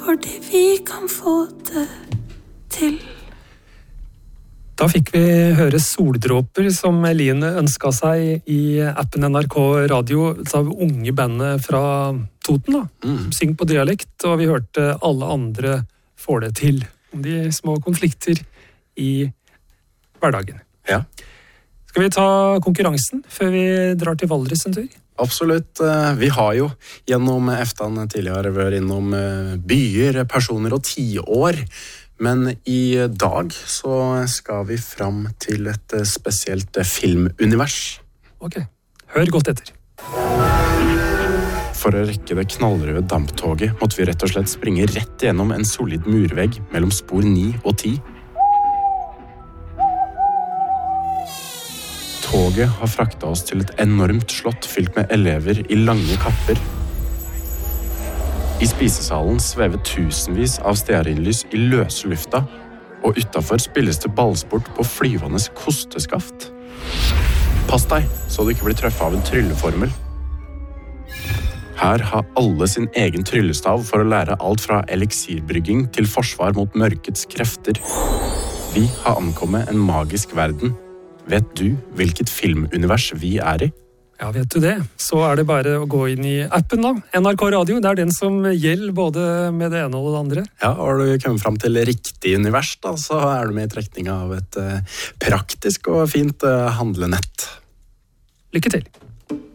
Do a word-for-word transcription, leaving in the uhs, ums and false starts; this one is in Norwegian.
fordi vi kan få det til. Da fikk vi høre Soldråper som Eline ønsket seg i appen N R K Radio, av unge bandet fra Toten da, mm. syng på dialekt, og vi hørte Alle andre får det til, om de små konflikter i hverdagen. Ja. Skal vi ta konkurransen før vi drar til Valdres en tur? Absolutt. Vi har jo gjennom EFTAen tidligere vært innom byer, personer og tiår, men i dag så skal vi fram til et spesielt filmunivers. Ok, hør godt etter. For å rekke det knallrøde damptoget måtte vi rett og slett springe rett gjennom en solid murvegg mellom spor ni og ti. Toget har fraktet oss til et enormt slott fylt med elever i lange kapper. I spisesalen svever tusenvis av stearinlys i løse lufta, og utenfor spilles det ballsport på flyvende kosteskaft. Pass deg, så du ikke blir trøffet av en trylleformel. Her har alle sin egen tryllestav for å lære alt fra eliksirbrygging til forsvar mot mørkets krefter. Vi har ankommet en magisk verden. Vet du hvilket filmunivers vi er i? Ja, vet du det? Så er det bare å gå inn i appen da. N R K Radio, det er den som gjelder både med det ene og det andre. Ja, og har du kommet frem til riktig univers da, så er du med i trekning av et uh, praktisk og fint uh, handlenett. Lykke til!